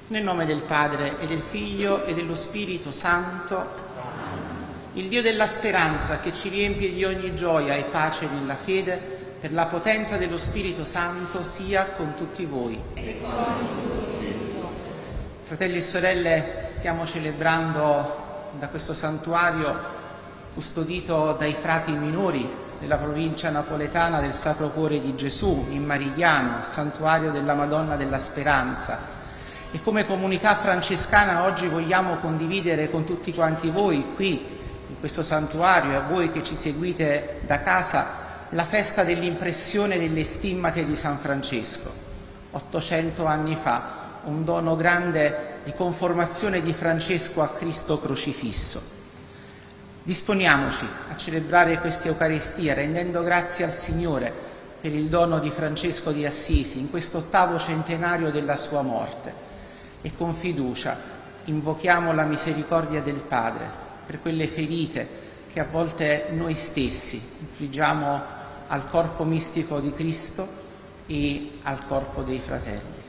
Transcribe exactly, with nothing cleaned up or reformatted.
Nel nome del Padre e del Figlio e dello Spirito Santo, il Dio della speranza che ci riempie di ogni gioia e pace nella fede, per la potenza dello Spirito Santo sia con tutti voi. Fratelli e sorelle, stiamo celebrando da questo santuario custodito dai frati minori della provincia napoletana del Sacro Cuore di Gesù, in Marigliano, il santuario della Madonna della Speranza. E come comunità francescana oggi vogliamo condividere con tutti quanti voi qui, in questo santuario, e a voi che ci seguite da casa, la festa dell'impressione delle stimmate di San Francesco. ottocento anni fa, un dono grande di conformazione di Francesco a Cristo crocifisso. Disponiamoci a celebrare questa Eucaristia rendendo grazie al Signore per il dono di Francesco di Assisi in questo ottavo centenario della sua morte e con fiducia invochiamo la misericordia del Padre per quelle ferite che a volte noi stessi infliggiamo al corpo mistico di Cristo e al corpo dei fratelli.